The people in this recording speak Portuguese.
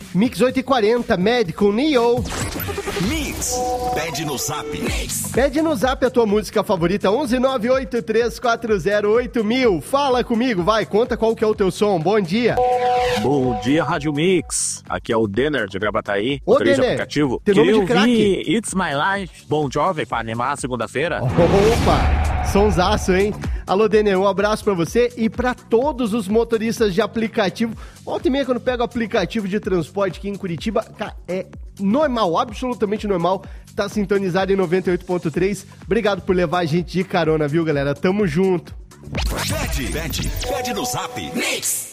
Mix 8h40, Mad com Neo. Mix, pede no Zap. Pede no Zap a tua música favorita, 11983408000. Fala comigo, vai, conta qual que é o teu som. Bom dia. Bom dia, Rádio Mix. Aqui é o Denner de Gravataí, Ô, motorista de Denner, aplicativo. teu nome Queria de craque. ouvir It's My Life, Bon Jovi, pra animar a segunda-feira. Opa, sonsaço, hein? Alô, Denner, um abraço pra você e pra todos os motoristas de aplicativo. Volta e meia, quando pega o aplicativo de transporte aqui em Curitiba, cara, é normal, absolutamente normal, tá sintonizado em 98.3. Obrigado por levar a gente de carona, viu, galera? Tamo junto. Pede no Zap. Mix.